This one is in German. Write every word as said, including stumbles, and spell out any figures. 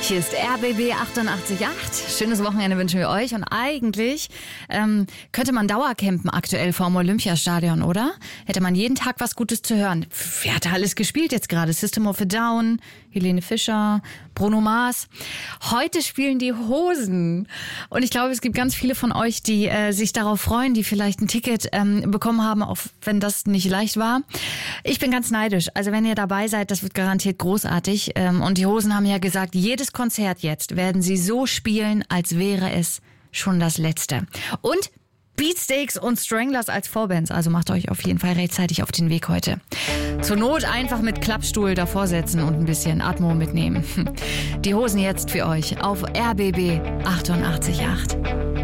Hier ist R B B achtundachtzig Komma acht. Schönes Wochenende wünschen wir euch. Und eigentlich ähm, könnte man Dauercampen aktuell vorm Olympiastadion, oder? Hätte man jeden Tag was Gutes zu hören. Wer hat da alles gespielt jetzt gerade? System of a Down, Helene Fischer, Bruno Mars. Heute spielen die Hosen. Und ich glaube, es gibt ganz viele von euch, die äh, sich darauf freuen, die vielleicht ein Ticket ähm, bekommen haben, auch wenn das nicht leicht war. Ich bin ganz neidisch. Also wenn ihr dabei seid, das wird garantiert großartig. Ähm, und die Hosen haben ja gesagt, jedes Konzert jetzt werden sie so spielen, als wäre es schon das letzte. Und Beatsteaks und Stranglers als Vorbands. Also macht euch auf jeden Fall rechtzeitig auf den Weg heute. Zur Not einfach mit Klappstuhl davor setzen und ein bisschen Atmo mitnehmen. Die Hosen jetzt für euch auf R B B achtundachtzig Komma acht.